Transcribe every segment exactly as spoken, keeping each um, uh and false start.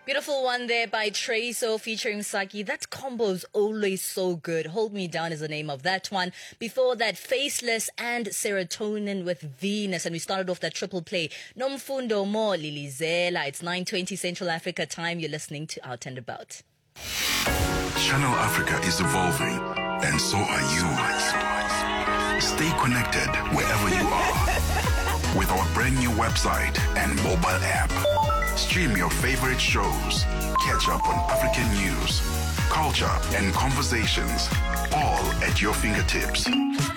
Beautiful one there by Treso featuring Saki. That combo's always so good. Hold Me Down is the name of that one. Before that, Faceless and Serotonin with Venus. And we started off that triple play. Nomfundo Mo Lilizela. It's nine twenty Central Africa time. You're listening to Out and About. Channel Africa is evolving, and so are you. Stay connected wherever you are with our brand new website and mobile app. Stream your favorite shows, catch up on African news, culture, and conversations, all at your fingertips.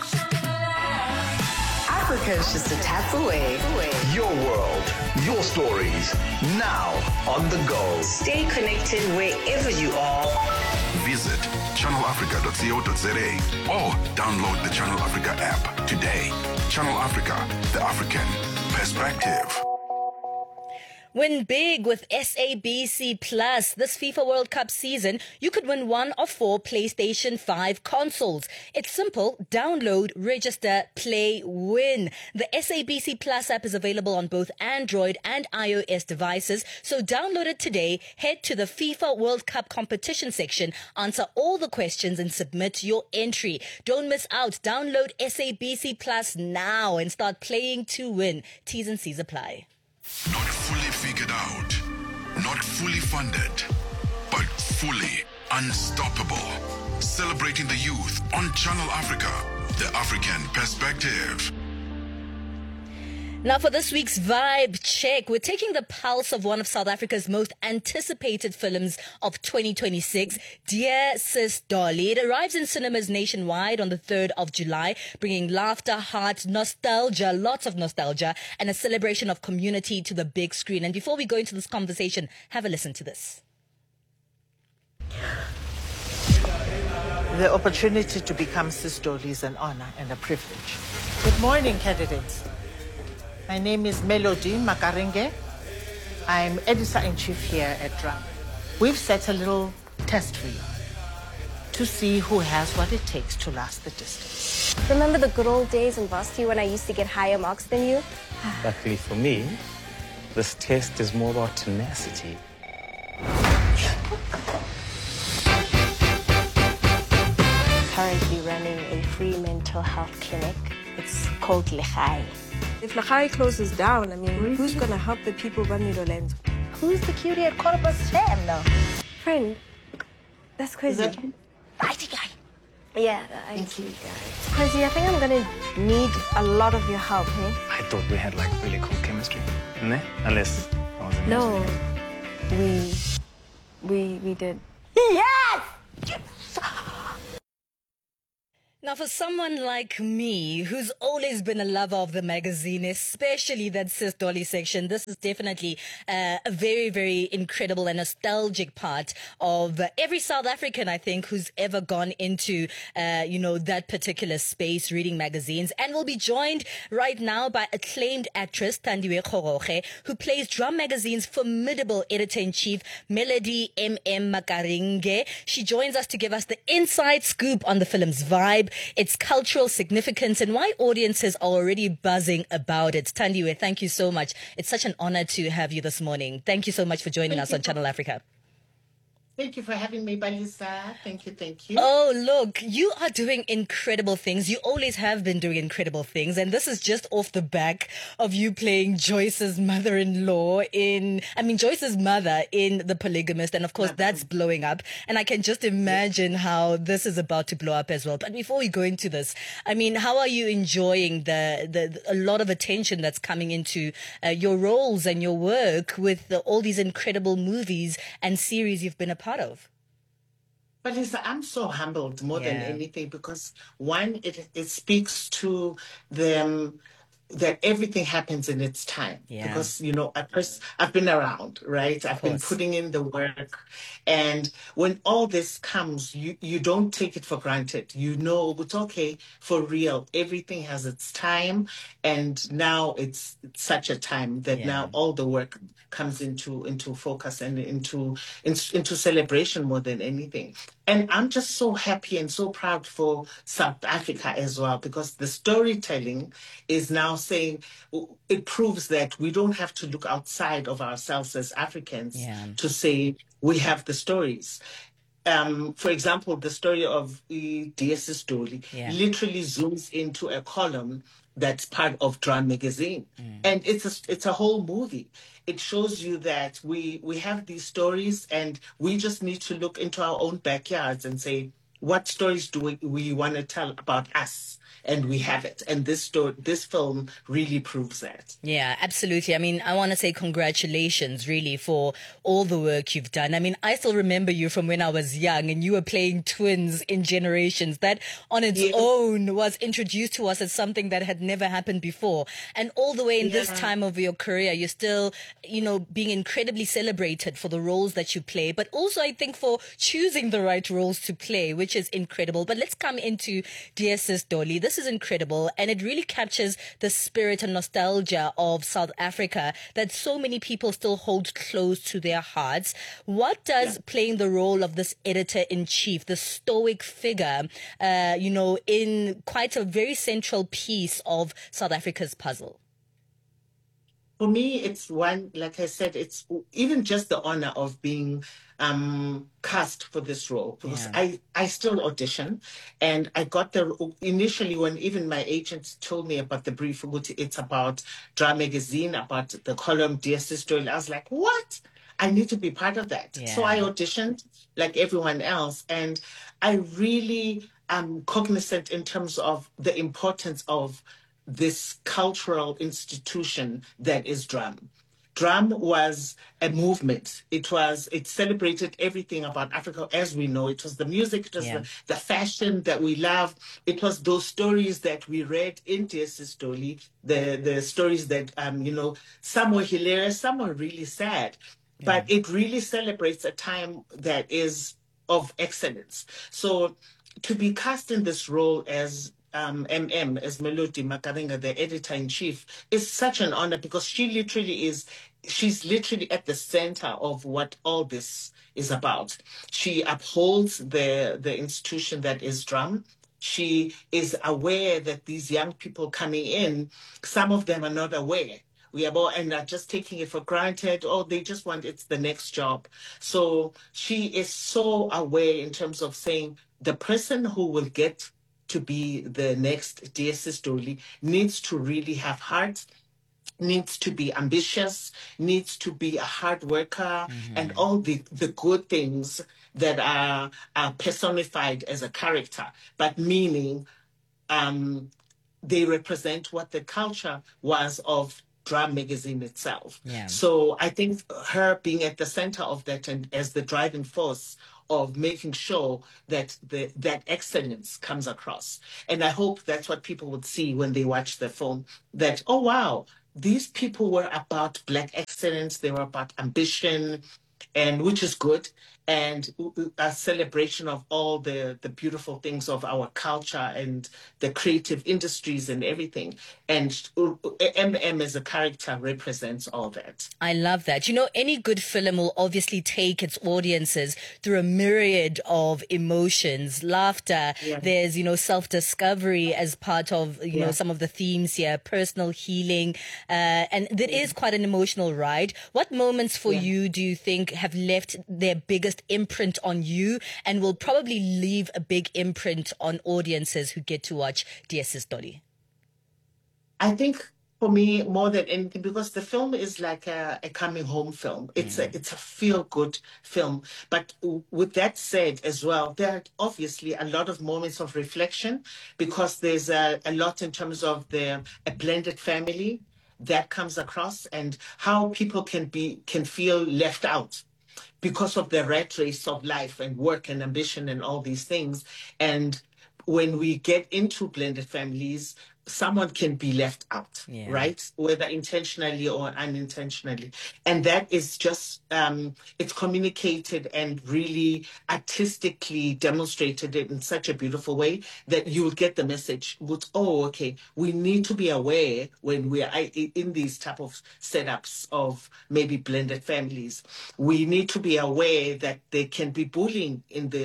Africa is just a tap away. Your world, your stories, now on the go. Stay connected wherever you are. Visit channel africa dot co dot za or download the Channel Africa app today. Channel Africa, the African perspective. Win big with S A B C Plus. This FIFA World Cup season, you could win one of four PlayStation five consoles. It's simple. Download, register, play, win. The S A B C Plus app is available on both Android and iOS devices. So download it today. Head to the FIFA World Cup competition section, answer all the questions and submit your entry. Don't miss out. Download S A B C Plus now and start playing to win. T's and C's apply. Not fully figured out, not fully funded, but fully unstoppable. Celebrating the youth on Channel Africa, the African perspective. Now for this week's Vibe Check, we're taking the pulse of one of South Africa's most anticipated films of twenty twenty-six, Dear Sis Dolly. It arrives in cinemas nationwide on the third of July, bringing laughter, heart, nostalgia, lots of nostalgia, and a celebration of community to the big screen. And before we go into this conversation, have a listen to this. The opportunity to become Sis Dolly is an honor and a privilege. Good morning, candidates. My name is Melody Makarenge. I'm editor-in-chief here at Drum. We've set a little test for you to see who has what it takes to last the distance. Remember the good old days in varsity when I used to get higher marks than you? Luckily for me, this test is more about tenacity. Currently running a free mental health clinic. It's called Lechai. If Lechai closes down, I mean, who's going to help the people run Milolenzo? Who's the cutie at quarter past ten now? Friend, that's crazy. Is that I T guy? Yeah, the I T guy. Crazy, I think I'm going to need a lot of your help, hey? I thought we had like really cool chemistry, ne? Unless I was in No, we, we, we did. Yes! Now, for someone like me, who's always been a lover of the magazine, especially that Sis Dolly section, this is definitely uh, a very, very incredible and nostalgic part of uh, every South African, I think, who's ever gone into, uh, you know, that particular space, reading magazines. And we'll be joined right now by acclaimed actress Thandiwe Kgoroge, who plays Drum Magazine's formidable editor-in-chief, Melody M M Makarenge. She joins us to give us the inside scoop on the film's vibe, its cultural significance, and why audiences are already buzzing about it. Thandiwe, thank you so much. It's such an honor to have you this morning. Thank you so much for joining Thank us you. on Channel Africa. Thank you for having me, Balisa. Thank you, thank you. Oh, look, you are doing incredible things. You always have been doing incredible things. And this is just off the back of you playing Joyce's mother-in-law in, I mean, Joyce's mother in The Polygamist. And of course, that's blowing up. And I can just imagine how this is about to blow up as well. But before we go into this, I mean, how are you enjoying the, the, a lot of attention that's coming into uh, your roles and your work with the, all these incredible movies and series you've been a part of? But listen, I'm so humbled more than Yeah. anything because one, it it speaks to them that everything happens in its time. Yeah. Because, you know, at first I've been around, right? I've been course. putting in the work. And when all this comes, you, you don't take it for granted. You know, it's okay, for real. Everything has its time. And now it's, it's such a time that Yeah. now all the work comes into into focus and into, into into celebration more than anything. And I'm just so happy and so proud for South Africa as well, because the storytelling is now saying, it proves that we don't have to look outside of ourselves as Africans Yeah. to say we have the stories. Um, for example, the story of uh, D S Story Yeah. literally zooms into a column that's part of Drum Magazine. And it's a, it's a whole movie. It shows you that we, we have these stories, and we just need to look into our own backyards and say, what stories do we, we want to tell about us? And we have it. And this story, this film really proves that. Yeah, absolutely. I mean, I want to say congratulations, really, for all the work you've done. I mean, I still remember you from when I was young, and you were playing twins in Generations. That on its Yeah. own was introduced to us as something that had never happened before. And all the way in this Yeah. time of your career, you're still, you know, being incredibly celebrated for the roles that you play, but also I think for choosing the right roles to play, which is incredible. But let's come into Dear Sis Dolly. This is incredible, and it really captures the spirit and nostalgia of South Africa that so many people still hold close to their hearts. What does Yeah. playing the role of this editor-in-chief, the stoic figure, uh, you know, in quite a very central piece of South Africa's puzzle? For me, it's one, like I said, it's even just the honor of being um, cast for this role. Because Yeah. I, I still audition, and I got the, initially when even my agent told me about the brief, it's about Drum Magazine, about the column Dear Sis Story, I was like, what? I need to be part of that. So Yeah. I auditioned like everyone else, and I really am cognizant in terms of the importance of this cultural institution that is drum. Drum was a movement. It was, it celebrated everything about Africa as we know. It was the music, it was Yeah. the, the fashion that we love. It was those stories that we read in Dear Sis Story, the, the stories that, um, you know, some were hilarious, some were really sad. But it really celebrates a time that is of excellence. So to be cast in this role as um, M M, as Melody Makarenge, the editor-in-chief, is such an honor, because she literally is, she's literally at the center of what all this is about. She upholds the, the institution that is Drum. She is aware that these young people coming in, some of them are not aware. We are all, and are just taking it for granted, or they just want, it's the next job. So she is so aware in terms of saying the person who will get to be the next Dear Sis Dolly needs to really have heart, needs to be ambitious, needs to be a hard worker, and all the, the good things that are, are personified as a character, but meaning um, they represent what the culture was of Drum Magazine itself. Yeah. So I think her being at the center of that and as the driving force of making sure that the, that excellence comes across. And I hope that's what people would see when they watch the film, that, oh, wow, these people were about Black excellence, they were about ambition, and which is good, and a celebration of all the, the beautiful things of our culture and the creative industries and everything. And M M as a character represents all that. I love that. You know, any good film will obviously take its audiences through a myriad of emotions, laughter. Yeah. There's, you know, self-discovery as part of, you Yeah. know, some of the themes here, personal healing. Uh, and it is quite an emotional ride. What moments for Yeah. you do you think have left their biggest imprint on you and will probably leave a big imprint on audiences who get to watch Dear Sis Dolly? I think for me, more than anything, because the film is like a, a coming home film. It's a it's a feel good film. But w- with that said, as well, there are obviously a lot of moments of reflection, because there's a, a lot in terms of the a blended family that comes across, and how people can be can feel left out because of the rat race of life and work and ambition and all these things. And when we get into blended families, someone can be left out, Yeah. right? Whether intentionally or unintentionally. And that is just, um, it's communicated and really artistically demonstrated it in such a beautiful way that you'll get the message with, oh, okay, we need to be aware when we are i- in these type of setups of maybe blended families. We need to be aware that there can be bullying in the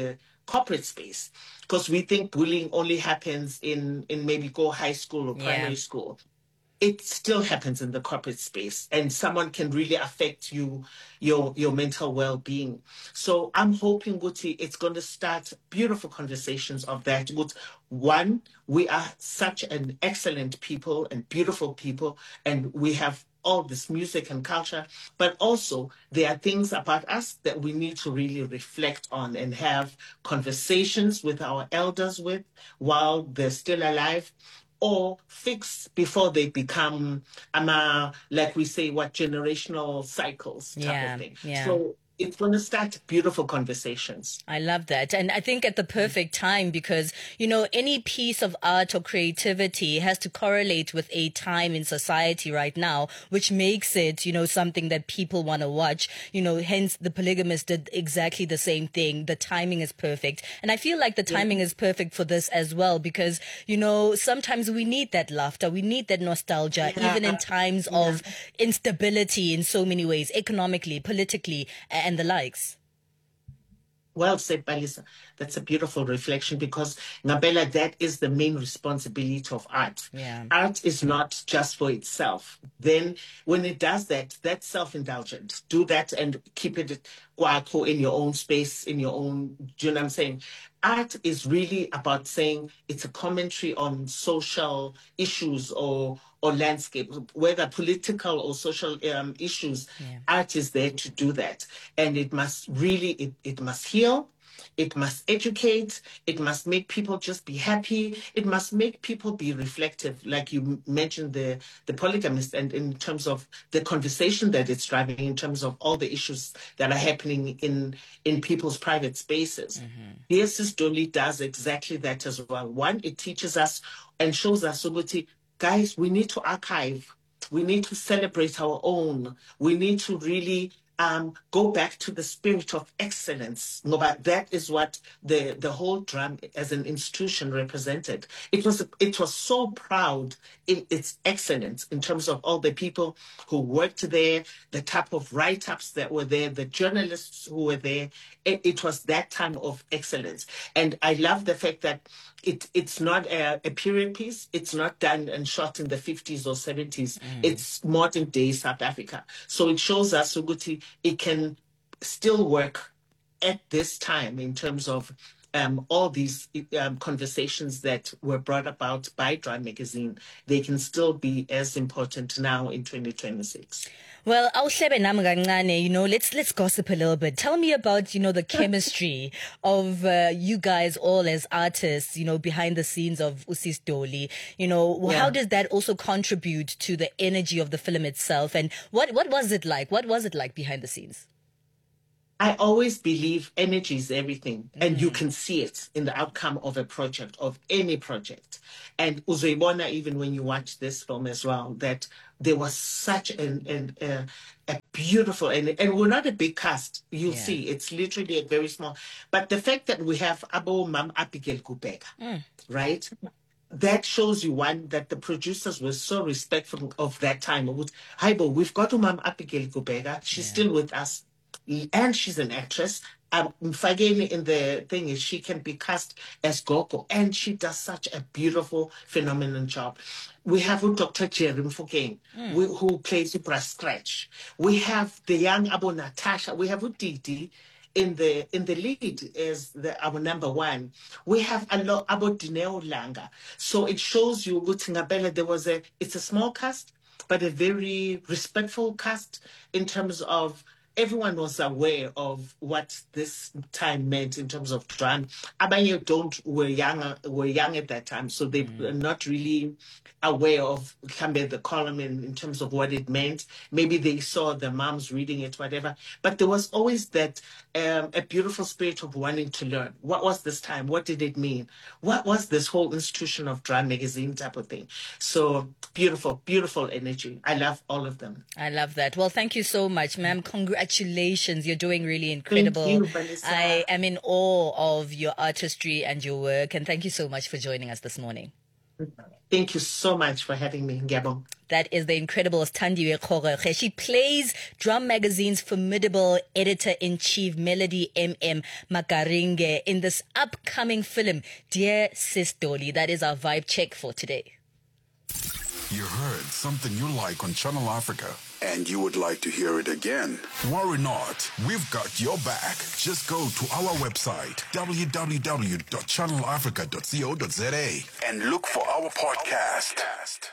corporate space, because we think bullying only happens in, in maybe go high school or primary Yeah. school. It still happens in the corporate space, and someone can really affect you, your your mental well-being. So I'm hoping, Guti, it's going to start beautiful conversations of that. Gut, one, we are such an excellent people and beautiful people, and we have all this music and culture, but also there are things about us that we need to really reflect on and have conversations with our elders with while they're still alive, or fix before they become, um, uh, like we say, what generational cycles type Yeah, of thing. yeah. So it's going to start beautiful conversations. I love that. And I think at the perfect time, because, you know, any piece of art or creativity has to correlate with a time in society right now, which makes it, you know, something that people want to watch. You know, hence the Polygamist did exactly the same thing. The timing is perfect. And I feel like the timing is perfect for this as well, because, you know, sometimes we need that laughter. We need that nostalgia, Yeah. even in times of instability in so many ways, economically, politically, and the likes. Well said, Balisa. That's a beautiful reflection, because, Ngabella, that is the main responsibility of art. Yeah. Art is not just for itself. Then when it does that, that's self-indulgent. Do that and keep it kwakho in your own space, in your own, do you know what I'm saying? Art is really about saying it's a commentary on social issues or or landscape, whether political or social um, issues. Yeah. Art is there to do that. And it must really, it, it must heal. It must educate. It must make people just be happy. It must make people be reflective, like you m- mentioned the the Polygamist, and in terms of the conversation that it's driving, in terms of all the issues that are happening in in people's private spaces. Mm-hmm. Yes, Sis Dolly does exactly that as well. One, it teaches us and shows us, Suguti, guys, we need to archive. We need to celebrate our own. We need to really um, go back to the spirit of excellence. No, but that is what the, the whole drum as an institution represented. It was it was so proud in its excellence in terms of all the people who worked there, the type of write-ups that were there, the journalists who were there. It, it was that time of excellence. And I love the fact that it it's not a, a period piece. It's not done and shot in the fifties or seventies. Mm. It's modern day South Africa. So it shows us, Uguti, it can still work at this time in terms of um, all these um, conversations that were brought about by Drum Magazine. They can still be as important now in twenty twenty-six. Well, awuhlebe nami kancane, you know, let's let's gossip a little bit. Tell me about, you know, the chemistry of uh, you guys all as artists, you know, behind the scenes of Usis Dolly. You know, Yeah. how does that also contribute to the energy of the film itself? And what what was it like? What was it like behind the scenes? I always believe energy is everything, and you can see it in the outcome of a project, of any project. And uzoibona, even when you watch this film as well, that there was such an, an uh, a beautiful, and, and we're not a big cast, you'll Yeah. see, it's literally a very small, but the fact that we have Abo Mam Abigail Kubeka, right? That shows you, one, that the producers were so respectful of that time. Haibo, we've got Umam Abigail Kubeka, she's Yeah. still with us, and she's an actress. Um, Mfageni in the thing is she can be cast as Gogo, and she does such a beautiful, phenomenal job. We have Doctor Jerry Mfokeng, we- who plays Ubra Scratch. We have the young Abo Natasha. We have Udidi in the in the lead as the our number one. We have a lot about Dineo Langa. So it shows you, Ngabella, there was a it's a small cast, but a very respectful cast in terms of everyone was aware of what this time meant in terms of drum. Abanye don't were young were young at that time, so they were not really aware of Kambe the column in, in terms of what it meant. Maybe they saw the moms reading it, whatever. But there was always that um, a beautiful spirit of wanting to learn. What was this time? What did it mean? What was this whole institution of Drum Magazine type of thing? So beautiful, beautiful energy. I love all of them. I love that. Well, thank you so much, ma'am. Congratulations. You're doing really incredible. you, Vanessa. I am in awe of your artistry and your work. And thank you so much for joining us this morning. Thank you so much for having me, Gabon. That is the incredible Standiwe Kgogekge. She plays Drum Magazine's formidable editor-in-chief, Melody M M Makaringe, in this upcoming film, Dear Sis Dolly. That is our vibe check for today. You heard something you like on Channel Africa and you would like to hear it again? Worry not. We've got your back. Just go to our website, w w w dot channel africa dot co dot za, and look for our podcast.